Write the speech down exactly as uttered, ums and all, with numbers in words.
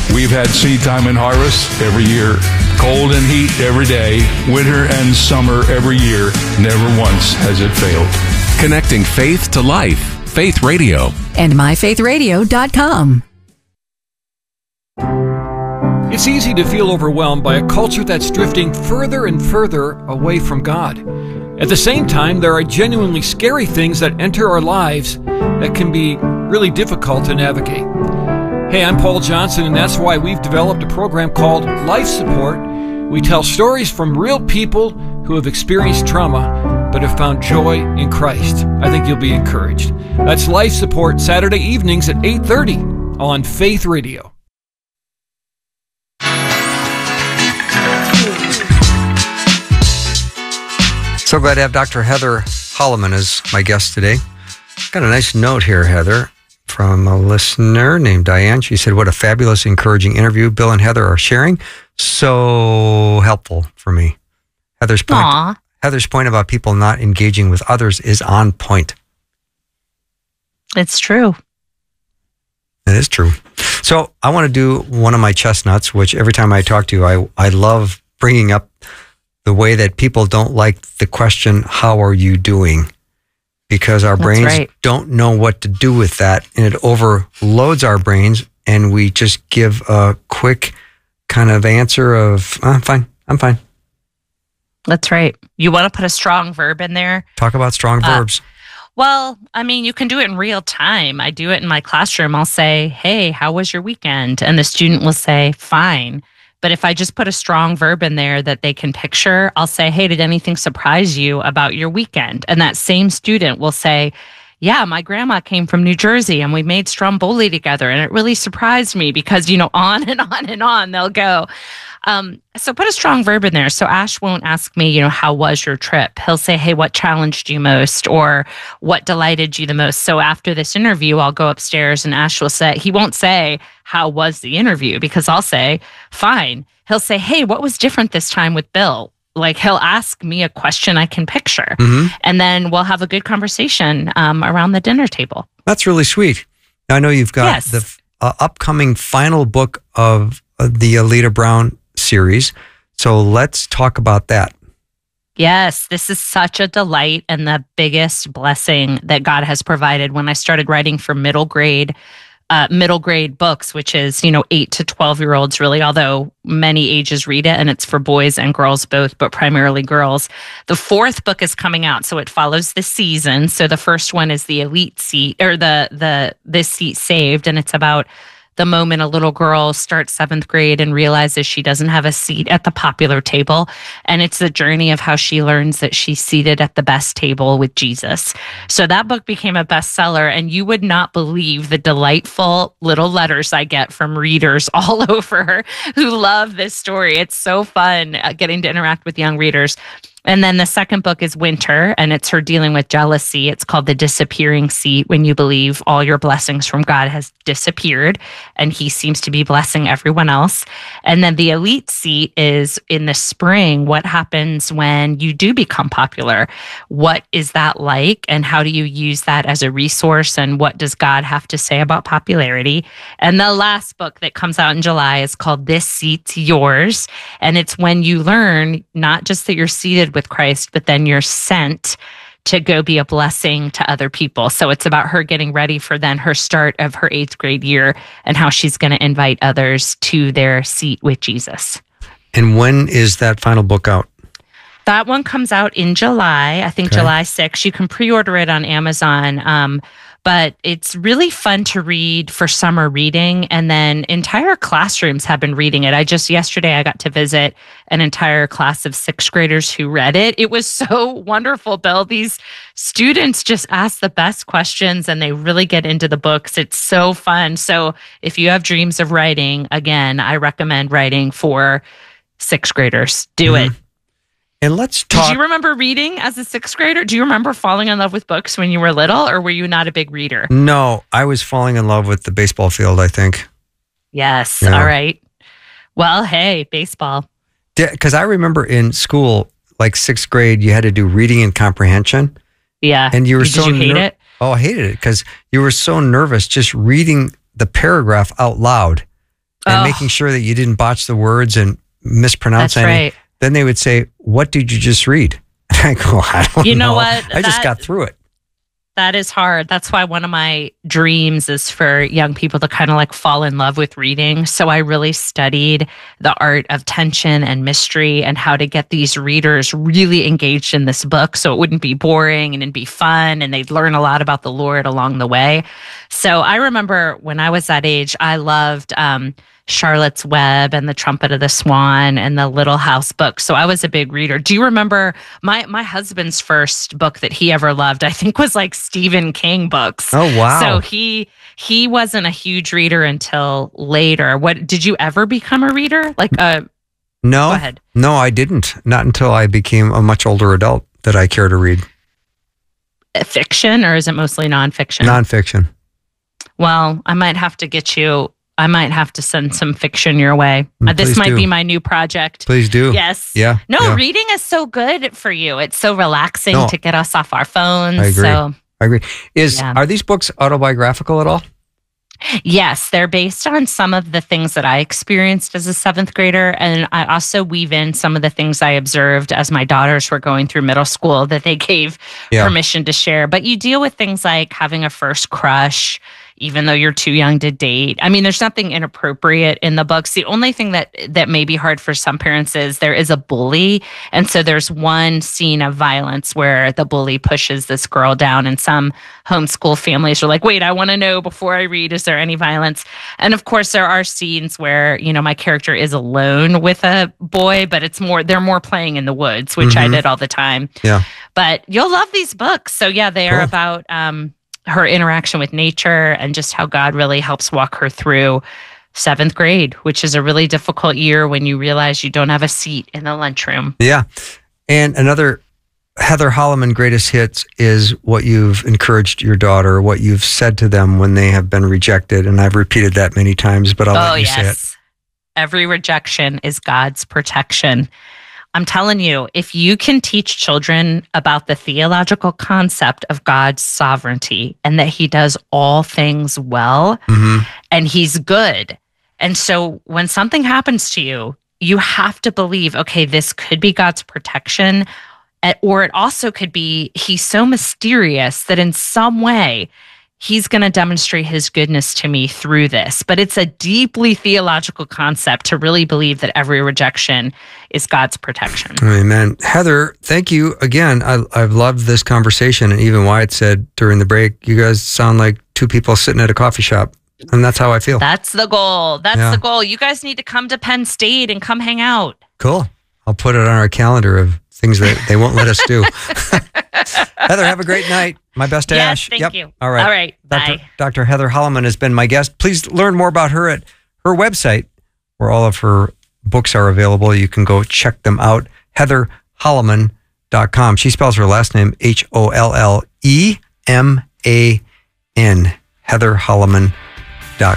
We've had seed time and harvest every year, cold and heat every day, winter and summer every year. Never once has it failed. Connecting faith to life. Faith Radio. And my faith radio dot com. It's easy to feel overwhelmed by a culture that's drifting further and further away from God. At the same time, there are genuinely scary things that enter our lives that can be really difficult to navigate. Hey, I'm Paul Johnson, and that's why we've developed a program called Life Support. We tell stories from real people who have experienced trauma but have found joy in Christ. I think you'll be encouraged. That's Life Support, Saturday evenings at eight thirty on Faith Radio. So glad to have Doctor Heather Holleman as my guest today. Got a nice note here, Heather, from a listener named Diane. She said, what a fabulous, encouraging interview Bill and Heather are sharing. So helpful for me. Heather's point, Aww. Heather's point about people not engaging with others is on point. It's true. It is true. So I want to do one of my chestnuts, which every time I talk to you, I, I love bringing up the way that people don't like the question, how are you doing? Because our That's brains right. don't know what to do with that, and it overloads our brains, and we just give a quick kind of answer of, oh, I'm fine, I'm fine. That's right. You want to put a strong verb in there? Talk about strong Uh, verbs. Well, I mean, you can do it in real time. I do it in my classroom. I'll say, hey, how was your weekend? And the student will say, fine. But if I just put a strong verb in there that they can picture, I'll say, hey, did anything surprise you about your weekend? And that same student will say, yeah, my grandma came from New Jersey and we made stromboli together. And it really surprised me because, you know, on and on and on they'll go. Um, so put a strong verb in there. So Ash won't ask me, you know, how was your trip? He'll say, hey, what challenged you most or what delighted you the most? So after this interview, I'll go upstairs and Ash will say, he won't say, how was the interview? Because I'll say, fine. He'll say, hey, what was different this time with Bill? Like he'll ask me a question I can picture. Mm-hmm. And then we'll have a good conversation um, around the dinner table. That's really sweet. Now, I know you've got Yes. the uh, upcoming final book of uh, the Alita Brown series. So let's talk about that. Yes, this is such a delight and the biggest blessing that God has provided. When I started writing for middle grade, uh, middle grade books, which is, you know, eight to twelve year olds really, although many ages read it and it's for boys and girls both, but primarily girls. The fourth book is coming out. So it follows the season. So the first one is the elite seat or the, the, this seat saved. And it's about the moment a little girl starts seventh grade and realizes she doesn't have a seat at the popular table. And it's the journey of how she learns that she's seated at the best table with Jesus. So that book became a bestseller, and you would not believe the delightful little letters I get from readers all over who love this story. It's so fun uh, getting to interact with young readers. And then the second book is Winter, and it's her dealing with jealousy. It's called The Disappearing Seat, when you believe all your blessings from God has disappeared and he seems to be blessing everyone else. And then the Elite Seat is in the spring. What happens when you do become popular? What is that like? And how do you use that as a resource? And what does God have to say about popularity? And the last book that comes out in July is called This Seat's Yours. And it's when you learn not just that you're seated with Christ, but then you're sent to go be a blessing to other people. So it's about her getting ready for then her start of her eighth grade year and how she's going to invite others to their seat with Jesus. And when is that final book out? That one comes out in July, I think Okay. July sixth. You can pre-order it on Amazon. Um, but it's really fun to read for summer reading. And then entire classrooms have been reading it. I just, yesterday, I got to visit an entire class of sixth graders who read it. It was so wonderful, Bill. These students just ask the best questions and they really get into the books. It's so fun. So if you have dreams of writing, again, I recommend writing for sixth graders. Do Mm-hmm. it. And let's talk. Did you remember reading as a sixth grader? Do you remember falling in love with books when you were little, or were you not a big reader? No, I was falling in love with the baseball field, I think. Yes. Yeah. All right. Well, hey, baseball. Because I remember in school, like sixth grade, you had to do reading and comprehension. Yeah. And you were Did so you hate ner- it? Oh, I hated it because you were so nervous just reading the paragraph out loud. and Oh. making sure that you didn't botch the words and mispronounce That's any. right. Then they would say, "What did you just read?" And I go, "I don't You know know. what? I just That- got through it." That is hard. That's why one of my dreams is for young people to kind of like fall in love with reading. So I really studied the art of tension and mystery and how to get these readers really engaged in this book so it wouldn't be boring and it'd be fun and they'd learn a lot about the Lord along the way. So I remember when I was that age, I loved um, Charlotte's Web and The Trumpet of the Swan and the Little House books. So I was a big reader. Do you remember my my husband's first book that he ever loved, I think, was like Stephen King books. Oh, wow. So he he wasn't a huge reader until later. What did you ever become a reader? Like uh No, Go ahead. no, I didn't. Not until I became a much older adult did I care to read fiction, or is it mostly nonfiction? nonfiction. Well, I might have to get you I might have to send some fiction your way. Mm, Uh, this please might do. be my new project. Please do. Yes. Yeah. No, yeah. reading is so good for you. It's so relaxing No. to get us off our phones. I agree. So I agree. Is Yeah. are these books autobiographical at all? yes, they're based on some of the things that I experienced as a seventh grader. And I also weave in some of the things I observed as my daughters were going through middle school that they gave Yeah. permission to share. But you deal with things like having a first crush, even though you're too young to date. I mean, there's nothing inappropriate in the books. The only thing that that may be hard for some parents is there is a bully. And so there's one scene of violence where the bully pushes this girl down, and some homeschool families are like, wait, I want to know before I read, is there any violence? And of course, there are scenes where, you know, my character is alone with a boy, but it's more, they're more playing in the woods, which I Mhm. did all the time. Yeah. But you'll love these books. So yeah, they are Cool. about um, her interaction with nature and just how God really helps walk her through seventh grade, which is a really difficult year when you realize you don't have a seat in the lunchroom. Yeah. And another Heather Holleman greatest hits is what you've encouraged your daughter, what you've said to them when they have been rejected. And I've repeated that many times, but I'll Oh, let you say it. yes. Every rejection is God's protection. I'm telling you, if you can teach children about the theological concept of God's sovereignty and that he does all things well Mhm. and he's good. And so when something happens to you, you have to believe, okay, this could be God's protection, eh, or it also could be he's so mysterious that in some way he's going to demonstrate his goodness to me through this. But it's a deeply theological concept to really believe that every rejection is God's protection. Amen. Heather, thank you again. I, I've loved this conversation. And even Wyatt said during the break, you guys sound like two people sitting at a coffee shop. And that's how I feel. That's the goal. That's Yeah. the goal. You guys need to come to Penn State and come hang out. Cool. I'll put it on our calendar of things that they won't let us do. Heather, have a great night. My best to Yes, Ash. thank Yep. you. All right. All right. Doctor Bye. Doctor Heather Holleman has been my guest. Please learn more about her at her website, where all of her books are available. You can go check them out. heather holleman dot com. She spells her last name H O L L E M A N. heather holleman